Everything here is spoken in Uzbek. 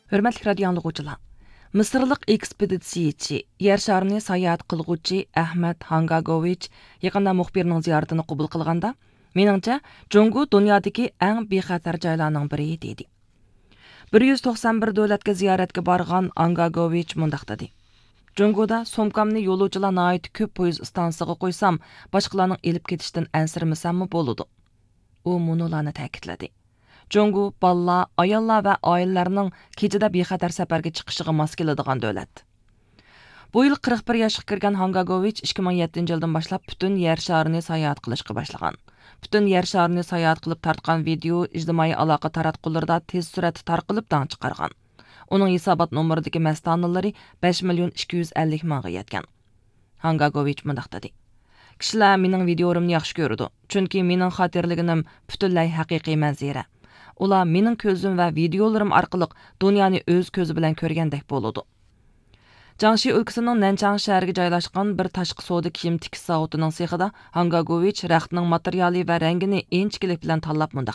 Hörmətli radio anlıqçılar. Mısırlıq ekspeditsiyaçı, yer şarını sayohat qılğuchi Ahmet Hangagovich yaqında muxbirning ziyoratini qabul qilganda, meningcha, Jungo dunyodagi eng bexatar joylarning biri dedi. 191 davlatga ziyoratga borgan Hangagovich mundaq dedi. Jungoda somkamni yo'lovchilar nihoyat ko'p poyezd stansiyasiga qo'ysam, boshqalarning elib ketishdan ansirmasammi bo'ladi. U munolarni ta'kidladi. Jungo ballar, ayollar va oilalarning kechada bexatar safarga chiqishiga mos keladigan davlat. Bu yil 41 yoshga kirgan Hangagovich 2007 yildan boshlab butun yer sharini sayohat qilishga boshlagan. Butun yer sharini sayohat qilib tartgan video ijtimoiy aloqa taratqularida tez suratda tarqalib dang chiqargan. Uning hisobot nomeridagi mastanalari 5 million 250 mingga yetgan. Hangagovich mundaq dedi. Kishilar mening videorimni yaxshi ko'rdi, chunki mening xotirliginim butunlay haqiqiy manzara. Ular mening ko'zim va videolarim orqali dunyoni o'z ko'zi bilan ko'rgandek bo'ladi. Jiangxi өлкәсенең Nanchang shahriga joylashgan bir tashqi savdo kiyim tikish zavodining sexida Hangagovich raqtning materiali va rangini inchkilik bilan tanlab mundaq